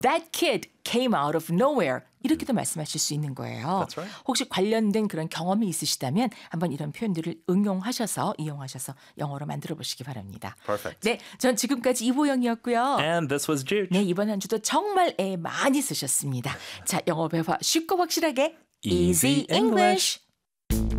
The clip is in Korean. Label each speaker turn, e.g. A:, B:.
A: That kid came out of nowhere. 이렇게도 말씀하실 수 있는 거예요.
B: That's right.
A: 혹시 관련된 그런 경험이 있으시다면 한번 이런 표현들을 이용하셔서 영어로 만들어 보시기 바랍니다.
B: Perfect.
A: 네, 전 지금까지 이보영이었고요.
B: And this was Juge.
A: 네, 이번 한 주도 정말 애 많이 쓰셨습니다. 자, 영어 배화 쉽고 확실하게 Easy English.